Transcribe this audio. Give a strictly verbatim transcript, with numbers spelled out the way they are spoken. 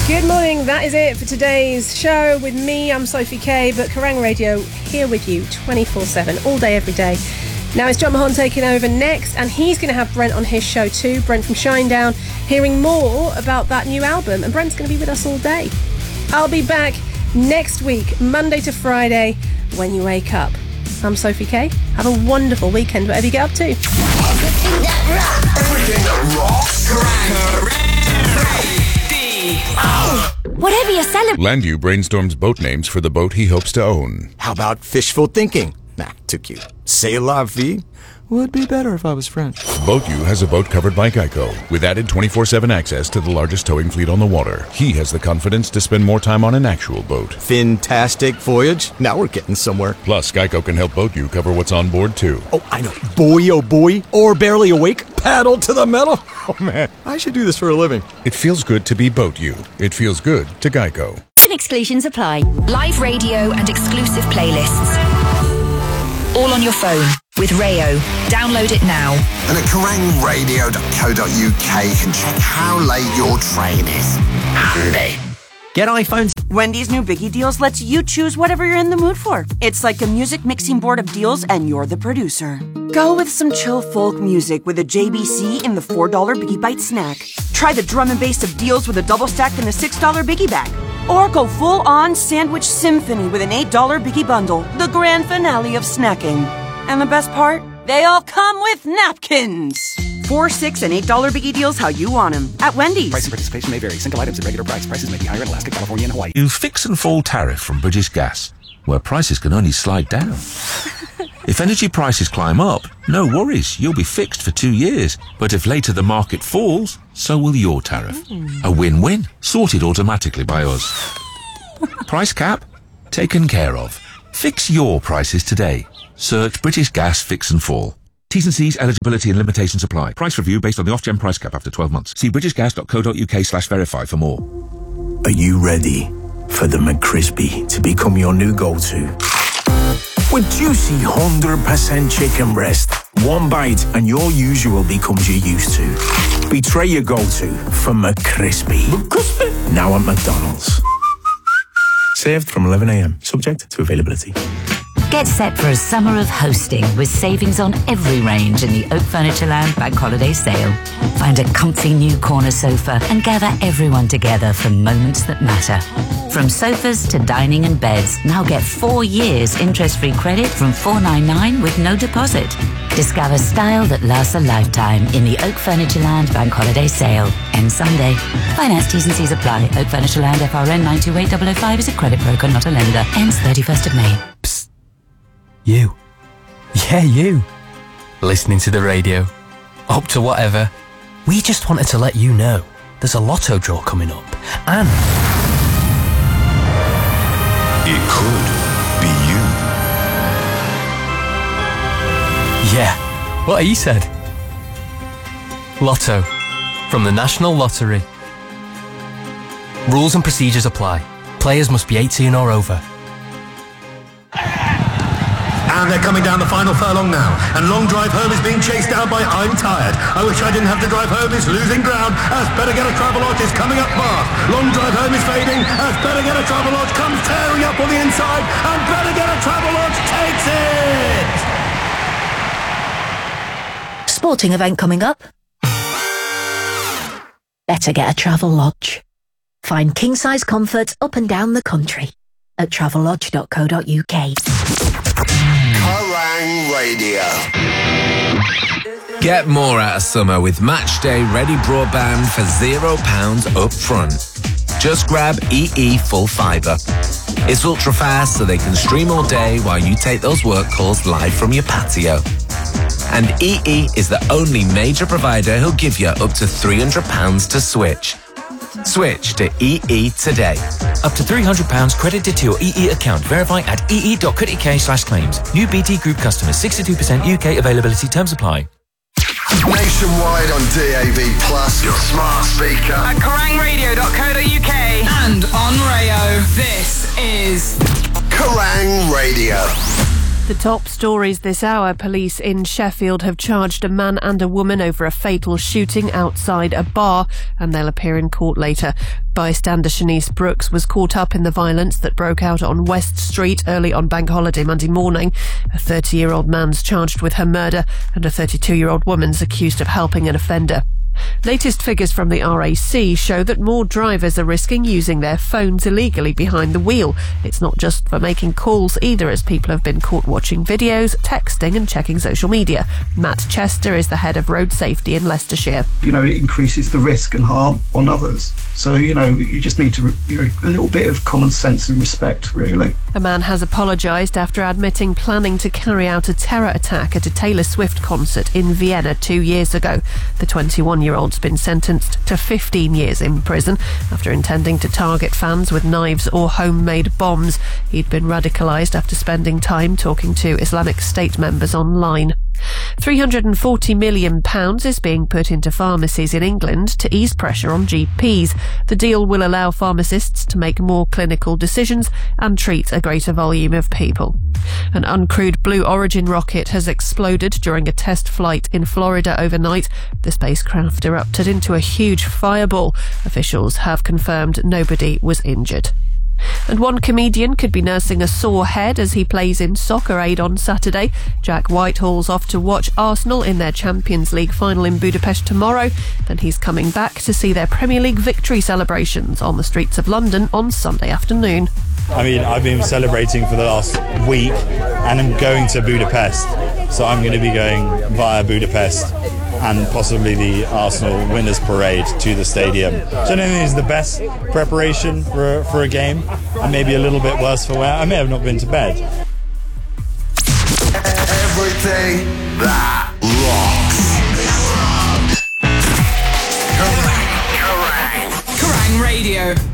Good morning, that is it for today's show with me. I'm Sophie Kay, but Kerrang Radio here with you twenty-four seven, all day, every day. Now it's John Mahon taking over next, and he's going to have Brent on his show too, Brent from Shinedown, hearing more about that new album, and Brent's going to be with us all day. I'll be back next week, Monday to Friday, when you wake up. I'm Sophie Kay. Have a wonderful weekend, whatever you get up to. Everything that rocks. Everything that rocks. Whatever you're celebrating. Landu brainstorms boat names for the boat he hopes to own. How about fishful thinking? Nah, too cute. C'est la vie would be better if I was French. BoatU has a boat covered by Geico, with added twenty-four seven access to the largest towing fleet on the water. He has the confidence to spend more time on an actual boat. Fantastic voyage. Now we're getting somewhere. Plus, Geico can help BoatU cover what's on board, too. Oh, I know. Boy, oh boy, or barely awake, paddle to the metal. Oh, man, I should do this for a living. It feels good to be BoatU. It feels good to Geico. Exclusions apply. Live radio and exclusive playlists. All on your phone with Rayo. Download it now. And at kerrang radio dot co dot uk can check how late your train is. Handy. Get iPhones. Wendy's new Biggie Deals lets you choose whatever you're in the mood for. It's like a music mixing board of deals, and you're the producer. Go with some chill folk music with a J B C in the four dollar Biggie Bite snack. Try the drum and bass of deals with a double stack in the six dollar Biggie Bag. Or go full-on sandwich symphony with an eight dollar Biggie Bundle, the grand finale of snacking. And the best part? They all come with napkins. Four, six, and eight dollar Biggie Deals how you want them at Wendy's. Price and participation may vary. Single items at regular price. Prices may be higher in Alaska, California, and Hawaii. New fix and fall tariff from British Gas, where prices can only slide down. If energy prices climb up, no worries, you'll be fixed for two years. But if later the market falls, so will your tariff. Mm. A win-win, sorted automatically by us. Price cap, taken care of. Fix your prices today. Search British Gas Fix and Fall. T's and C's, eligibility and limitations apply. Price review based on the off-gen price cap after twelve months. See british gas dot co dot uk slash verify for more. Are you ready for the McCrispy to become your new go-to? With juicy one hundred percent chicken breast, one bite and your usual becomes your used to. Betray your go-to for McCrispy. McCrispy. Now at McDonald's. Served from eleven a.m. Subject to availability. Get set for a summer of hosting with savings on every range in the Oak Furnitureland Bank Holiday Sale. Find a comfy new corner sofa and gather everyone together for moments that matter. From sofas to dining and beds, now get four years interest-free credit from four ninety-nine with no deposit. Discover style that lasts a lifetime in the Oak Furnitureland Bank Holiday Sale. End Sunday. Finance T's and C's apply. Oak Furnitureland F R N nine two eight zero zero five is a credit broker, not a lender. Ends thirty-first of May. Psst. You. Yeah, you. Listening to the radio. Up to whatever. We just wanted to let you know there's a lotto draw coming up. And it could be you. Yeah, what he said. Lotto. From the National Lottery. Rules and procedures apply. Players must be eighteen or over. And they're coming down the final furlong now. And Long Drive Home is being chased down by I'm Tired. I wish I didn't have to drive home. It's losing ground as Better Get a Travelodge is coming up fast. Long Drive Home is fading as Better Get a Travelodge comes tearing up on the inside. And Better Get a Travelodge takes it! Sporting event coming up. Better Get a Travelodge. Find king-size comforts up and down the country at travelodge dot co dot uk. Kerrang Radio. Get more out of summer with Matchday Ready Broadband for zero pounds up front. Just grab E E Full Fibre. It's ultra fast so they can stream all day while you take those work calls live from your patio. And E E is the only major provider who'll give you up to three hundred pounds to switch. Switch to E E today. Up to three hundred pounds credited to your E E account. Verify at ee dot co dot uk slash claims. New B T Group customers. sixty-two percent U K availability. Terms apply. Nationwide on D A B Plus, your smart speaker. At kerrang radio dot co dot uk. And on Rayo. This is Kerrang Radio. The top stories this hour. Police in Sheffield have charged a man and a woman over a fatal shooting outside a bar, and they'll appear in court later. Bystander Shanice Brooks was caught up in the violence that broke out on West Street early on Bank Holiday Monday morning. A thirty-year-old man's charged with her murder, and a thirty-two-year-old woman's accused of helping an offender. Latest figures from the R A C show that more drivers are risking using their phones illegally behind the wheel. It's not just for making calls either, as people have been caught watching videos, texting and checking social media. Matt Chester is the head of road safety in Leicestershire. You know, it increases the risk and harm on others. So, you know, you just need to, you know, a little bit of common sense and respect, really. A man has apologised after admitting planning to carry out a terror attack at a Taylor Swift concert in Vienna two years ago. The twenty-one-year-old's been sentenced to fifteen years in prison after intending to target fans with knives or homemade bombs. He'd been radicalised after spending time talking to Islamic State members online. three hundred forty million pounds is being put into pharmacies in England to ease pressure on G Ps. The deal will allow pharmacists to make more clinical decisions and treat a greater volume of people. An uncrewed Blue Origin rocket has exploded during a test flight in Florida overnight. The spacecraft erupted into a huge fireball. Officials have confirmed nobody was injured. And one comedian could be nursing a sore head as he plays in Soccer Aid on Saturday. Jack Whitehall's off to watch Arsenal in their Champions League final in Budapest tomorrow. Then he's coming back to see their Premier League victory celebrations on the streets of London on Sunday afternoon. I mean, I've been celebrating for the last week and I'm going to Budapest. So I'm going to be going via Budapest and possibly the Arsenal winners parade to the stadium. So I don't think it's the best preparation for, for a game, and maybe a little bit worse for where I may have not been to bed. Everything that rocks. Kerrang! Kerrang! Kerrang Radio!